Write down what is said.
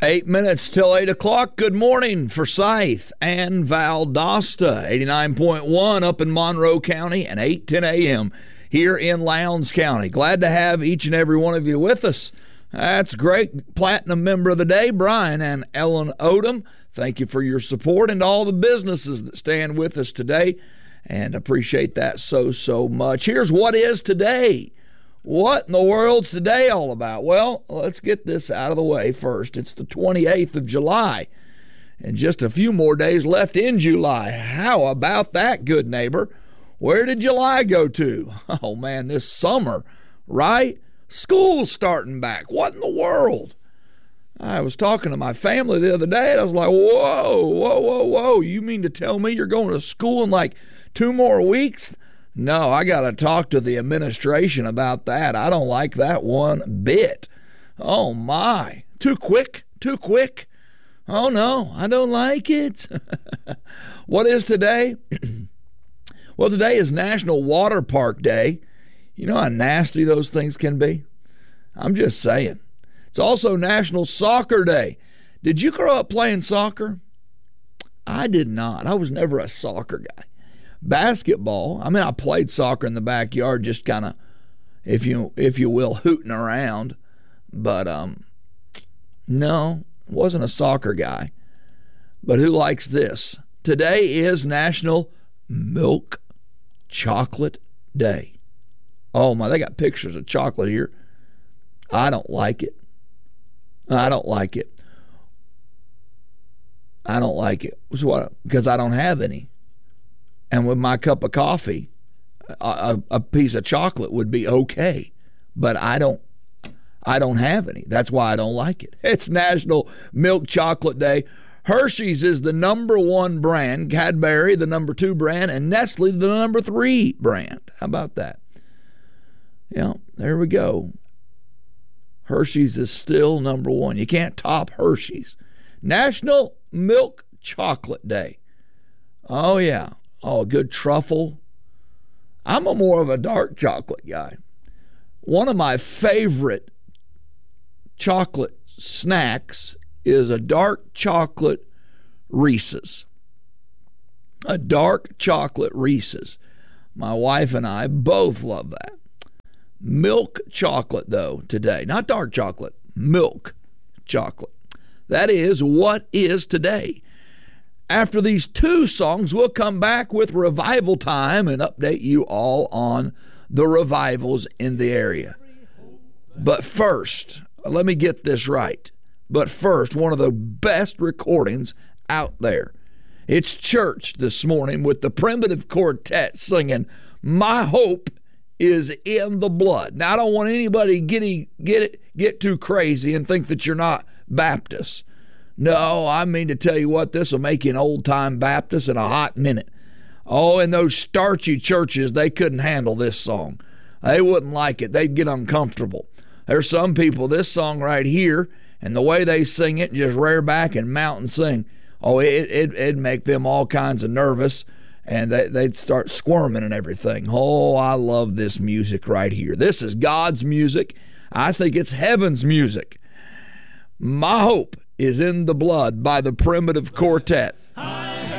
8 minutes till 8 o'clock. Good morning, Forsyth and Valdosta. 89.1 up in Monroe County and 8:10 a.m. here in Lowndes County. Glad to have each and every one of you with us. That's great. Platinum member of the day, Brian and Ellen Odom. Thank you for your support and all the businesses that stand with us today, and appreciate that so much. Here's what is today. What in the world's today all about? Well, let's get this out of the way first. It's the 28th of July, and just a few more days left in July. How about that, good neighbor? Where did July go to? Oh, man, this summer, right? School's starting back. What in the world? I was talking to my family the other day, and I was like, whoa. You mean to tell me you're going to school in like 2 more weeks? No, I got to talk to the administration about that. I don't like that one bit. Oh, my. Too quick. Oh, no, I don't like it. What is today? Well, today is National Water Park Day. You know how nasty those things can be? I'm just saying. It's also National Soccer Day. Did you grow up playing soccer? I did not. I was never a soccer guy. Basketball, I mean, I played soccer in the backyard, just kind of, if you will, hooting around. But no, wasn't a soccer guy. But who likes this? Today is National Milk Chocolate Day. Oh my, they got pictures of chocolate here. I don't like it. Because I don't have any. And with my cup of coffee, a piece of chocolate would be okay. But I don't have any. That's why I don't like it. It's National Milk Chocolate Day. Hershey's is the number 1 brand, Cadbury the number 2 brand, and Nestle the number 3 brand. How about that? Yeah, there we go. Hershey's is still number 1. You can't top Hershey's. National Milk Chocolate Day. Oh, yeah. Oh, a good truffle. I'm more of a dark chocolate guy. One of my favorite chocolate snacks is a dark chocolate Reese's. A dark chocolate Reese's. My wife and I both love that. Milk chocolate, though, today. Not dark chocolate, milk chocolate. That is what is today. After these 2 songs, we'll come back with Revival Time and update you all on the revivals in the area. But first, let me get this right. But first, one of the best recordings out there. It's church this morning with the Primitive Quartet singing My Hope is in the Blood. Now, I don't want anybody get too crazy and think that you're not Baptist. No, I mean to tell you what, this will make you an old-time Baptist in a hot minute. Oh, and those starchy churches, they couldn't handle this song. They wouldn't like it. They'd get uncomfortable. There's some people, this song right here, and the way they sing it, just rear back and mount and sing, oh, it'd make them all kinds of nervous, and they'd start squirming and everything. Oh, I love this music right here. This is God's music. I think it's heaven's music. My Hope is in the Blood by the Primitive Quartet.